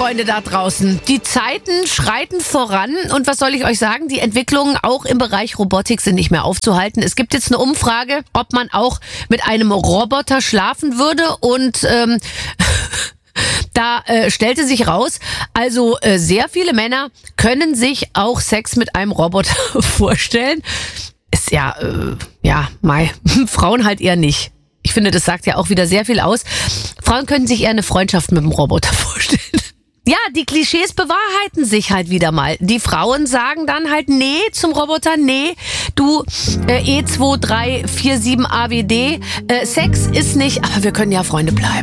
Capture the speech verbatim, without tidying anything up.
Freunde da draußen, die Zeiten schreiten voran und was soll ich euch sagen, die Entwicklungen auch im Bereich Robotik sind nicht mehr aufzuhalten. Es gibt jetzt eine Umfrage, ob man auch mit einem Roboter schlafen würde und ähm, da äh, stellte sich raus, also äh, sehr viele Männer können sich auch Sex mit einem Roboter vorstellen. Ist ja, äh, ja, mei, Frauen halt eher nicht. Ich finde, das sagt ja auch wieder sehr viel aus. Frauen können sich eher eine Freundschaft mit dem Roboter vorstellen. Ja, die Klischees bewahrheiten sich halt wieder mal. Die Frauen sagen dann halt, nee, zum Roboter, nee, du äh, E zwei drei vier sieben A W D, äh, Sex ist nicht, aber wir können ja Freunde bleiben.